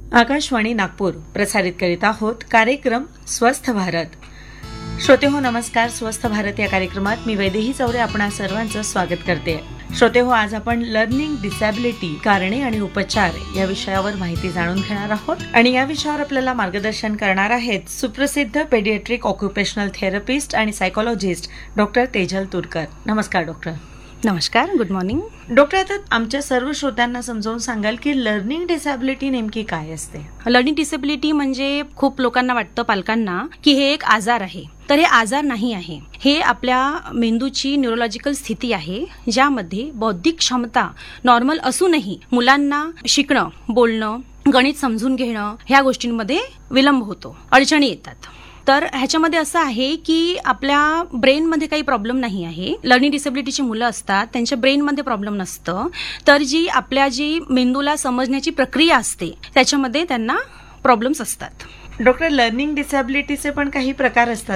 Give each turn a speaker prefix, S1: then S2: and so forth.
S1: आकाशवाणी नागपूर प्रसारित करीत आहोत कार्यक्रम स्वस्थ भारत. श्रोते हो नमस्कार. स्वस्थ भारत या कार्यक्रमात मी वैदेही चौरे आपणा सर्वांचं स्वागत करते. श्रोते हो, आज आपण लर्निंग डिसॅबिलिटी कारणे आणि उपचार या विषयावर माहिती जाणून घेणार आहोत आणि या विषयावर आपल्याला मार्गदर्शन करणार आहेत सुप्रसिद्ध पेडियाट्रिक ऑक्युपेशनल थेरपिस्ट आणि सायकोलॉजिस्ट डॉक्टर तेजल तुरकर. नमस्कार डॉक्टर.
S2: नमस्कार, गुड मॉर्निंग.
S1: डॉक्टर, आता आमच्या सर्व श्रोत्यांना समजावून सांगाल की लर्निंग डिसॅबिलिटी नेमकी काय असते?
S2: लर्निंग डिसेबिलिटी म्हणजे खूप लोकांना वाटतं, पालकांना, की हे एक आजार आहे. तर हे आजार नाही आहे. हे आपल्या मेंदूची न्यूरोलॉजिकल स्थिती आहे, ज्यामध्ये बौद्धिक क्षमता नॉर्मल असूनही मुलांना शिकणं, बोलणं, गणित समजून घेणं ह्या गोष्टींमध्ये विलंब होतो, अडचणी येतात. तर ह्याच्यामध्ये असं आहे की आपल्या ब्रेनमध्ये काही प्रॉब्लेम नाही आहे. लर्निंग डिसेबिलिटीची मुलं असतात, त्यांच्या ब्रेनमध्ये प्रॉब्लेम नसतं, तर जी मेंदूला समजण्याची प्रक्रिया असते त्याच्यामध्ये त्यांना प्रॉब्लेम्स असतात.
S1: डॉक्टर, लर्निंग डिसॅबिलिटीचे पण काही प्रकार असतात